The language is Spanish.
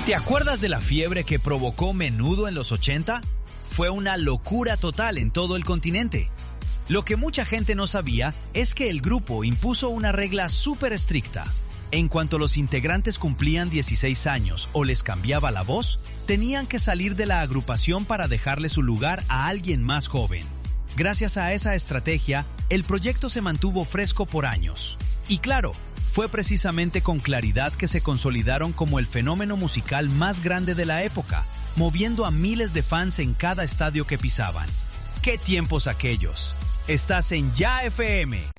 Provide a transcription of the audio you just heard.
¿Te acuerdas de la fiebre que provocó Menudo en los 80? Fue una locura total en todo el continente. Lo que mucha gente no sabía es que el grupo impuso una regla súper estricta. En cuanto los integrantes cumplían 16 años o les cambiaba la voz, tenían que salir de la agrupación para dejarle su lugar a alguien más joven. Gracias a esa estrategia, el proyecto se mantuvo fresco por años. Y claro, fue precisamente con Claridad que se consolidaron como el fenómeno musical más grande de la época, moviendo a miles de fans en cada estadio que pisaban. ¡Qué tiempos aquellos! Estás en Ya FM.